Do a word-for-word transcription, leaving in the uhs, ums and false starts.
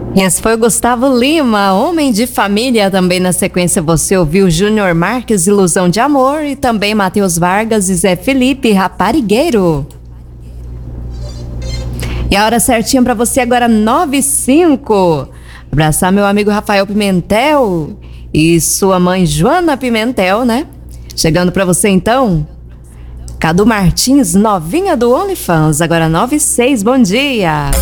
E esse foi o Gustavo Lima, Homem de Família. Também na sequência você ouviu Júnior Marques, Ilusão de Amor, e também Matheus Vargas e Zé Felipe, Raparigueiro. E a hora certinha para você agora, nove e cinco. Abraçar meu amigo Rafael Pimentel e sua mãe Joana Pimentel, né? Chegando para você então, Cadu Martins, novinha do OnlyFans, agora nove e seis, bom dia.